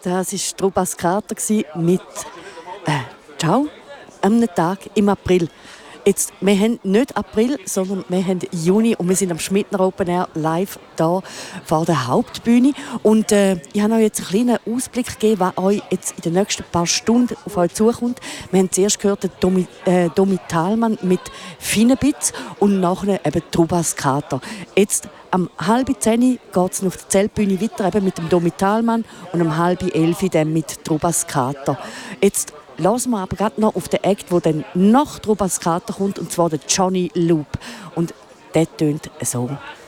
Das war Trubas Kater mit «Ciao» am Tag im April. Jetzt, wir haben nicht April, sondern wir haben Juni und wir sind am Schmidtner Open Air live hier vor der Hauptbühne. Und ich habe euch jetzt einen kleinen Ausblick gegeben, was euch jetzt in den nächsten paar Stunden auf euch zukommt. Wir haben zuerst gehört Domi Thalmann mit «Finnenbitz» und nachher eben Trubas Kater. Jetzt am 10:30 geht es auf der Zeltbühne weiter eben mit dem Domi Thalmann und um 10:30 dann mit Trubas Kater. Jetzt hören wir aber gerade noch auf den Act, der dann nach Trubas Kater kommt, und zwar der Johnny Loop. Und der tönt so.